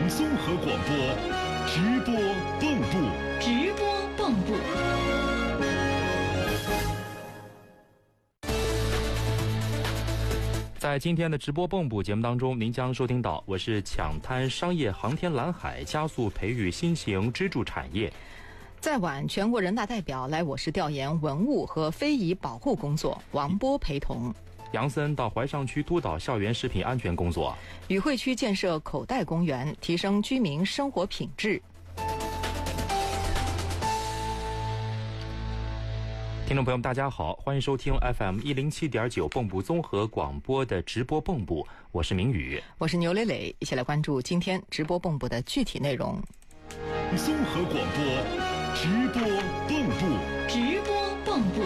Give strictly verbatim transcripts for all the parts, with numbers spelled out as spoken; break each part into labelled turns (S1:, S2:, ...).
S1: 综合广播直播蚌埠，
S2: 直播蚌埠。
S3: 在今天的直播蚌埠节目当中，您将收听到我是抢滩商业航天蓝海，加速培育新型支柱产业。
S4: 再晚，全国人大代表来我市调研文物和非遗保护工作，王波陪同。
S3: 杨森到怀上区督导校园食品安全工作。
S4: 宇惠区建设口袋公园，提升居民生活品质。
S3: 听众朋友们大家好，欢迎收听 F M 一零七点九 蚌埠综合广播的直播蚌埠，我是明宇，
S4: 我是牛磊磊，一起来关注今天直播蚌埠的具体内容。
S1: 综合广播直播蚌埠，
S2: 直播蚌埠。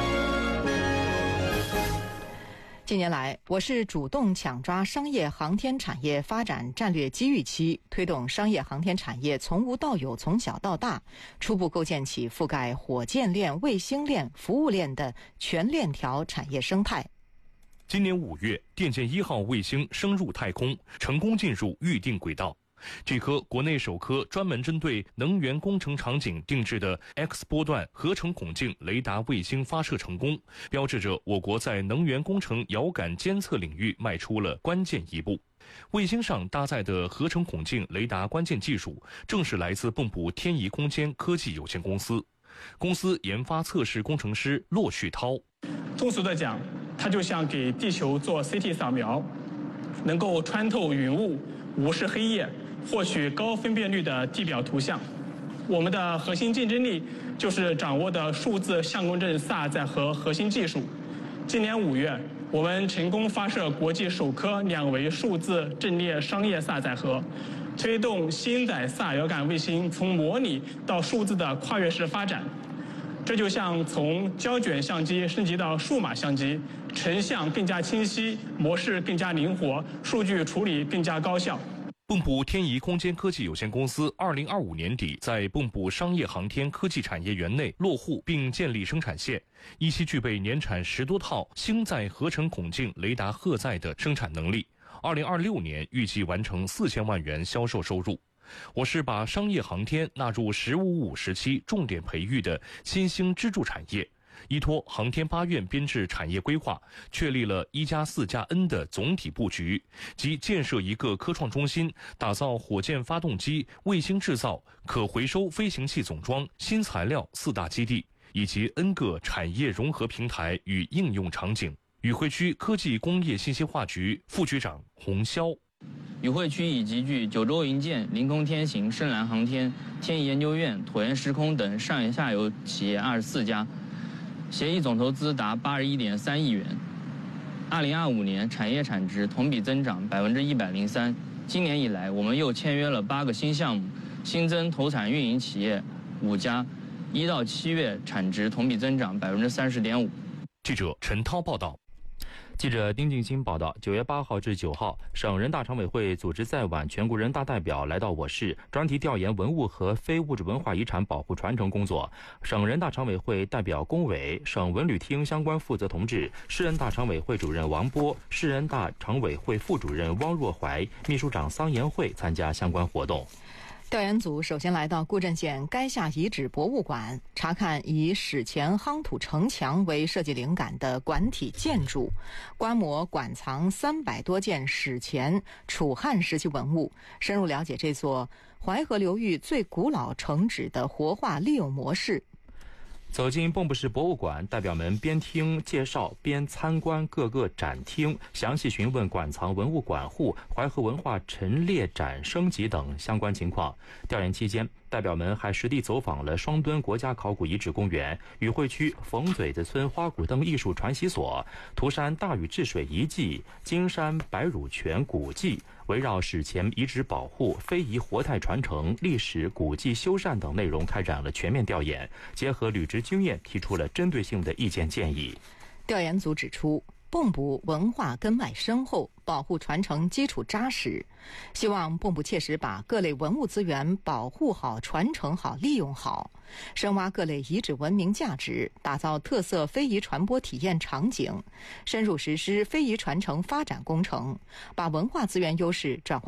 S4: 近年来，我市主动抢抓商业航天产业发展战略机遇期，推动商业航天产业从无到有、从小到大，初步构建起覆盖火箭链、卫星链、服务链的全链条产业生态。
S5: 今年五月，电剑一号卫星升入太空，成功进入预定轨道。这颗国内首颗专门针对能源工程场景定制的 X 波段合成孔径雷达卫星发射成功，标志着我国在能源工程遥感监测领域迈出了关键一步。卫星上搭载的合成孔径雷达关键技术，正是来自蚌埠天仪空间科技有限公司。公司研发测试工程师骆旭涛：
S6: 通俗的讲，它就像给地球做 C T 扫描，能够穿透云雾，无视黑夜，获取高分辨率的地表图像。我们的核心竞争力就是掌握的数字相共振萨载荷核心技术。今年五月，我们成功发射国际首颗两维数字阵列商业萨载荷，推动星载萨遥感卫星从模拟到数字的跨越式发展。这就像从胶卷相机升级到数码相机，成像更加清晰，模式更加灵活，数据处理更加高效。
S5: 蚌埠天仪空间科技有限公司二零二五年底在蚌埠商业航天科技产业园内落户并建立生产线，依稀具备年产十多套星载合成孔径雷达荷载的生产能力。二零二六年预计完成四千万元销售收入。我市把商业航天纳入“十五五”时期重点培育的新兴支柱产业，依托航天八院编制产业规划，确立了一加四加 N 的总体布局，即建设一个科创中心，打造火箭发动机、卫星制造、可回收飞行器总装、新材料四大基地，以及 N 个产业融合平台与应用场景。宇惠区科技工业信息化局副局长洪潇：
S7: 宇惠区已集聚九州云舰、凌空天行、深蓝航天、天仪研究院、椭圆时空等上下游企业二十四家，协议总投资达八十一点三亿元。二零二五年产业产值同比增长百分之一百零三。今年以来，我们又签约了八个新项目，新增投产运营企业五家，一到七月产值同比增长百分之三十点五。
S5: 记者陈涛报道。
S3: 记者丁静欣报道，九月八号至九号，省人大常委会组织在皖全国人大代表来到我市，专题调研文物和非物质文化遗产保护传承工作。省人大常委会代表龚伟、省文旅厅相关负责同志、市人大常委会主任王波、市人大常委会副主任汪若怀、秘书长桑延慧参加相关活动。
S4: 调研组首先来到固镇县垓下遗址博物馆，查看以史前夯土城墙为设计灵感的馆体建筑，观摩馆藏三百多件史前楚汉时期文物，深入了解这座淮河流域最古老城址的活化利用模式。
S3: 走进蚌埠市博物馆，代表们边听介绍边参观各个展厅，详细询问馆藏文物管护、淮河文化陈列展升级等相关情况。调研期间，代表们还实地走访了双墩国家考古遗址公园、宇惠区冯嘴子村花鼓灯艺术传习所、涂山大禹治水遗迹、金山白乳泉古迹，围绕史前遗址保护、非遗活态传承、历史古迹修缮等内容开展了全面调研，结合履职经验提出了针对性的意见建议。
S4: 调研组指出，蚌埠文化根脉深厚，保护传承基础扎实，希望蚌埠切实把各类文物资源保护好、传承好、利用好，深挖各类遗址文明价值，打造特色非遗传播体验场景，深入实施非遗传承发展工程，把文化资源优势转化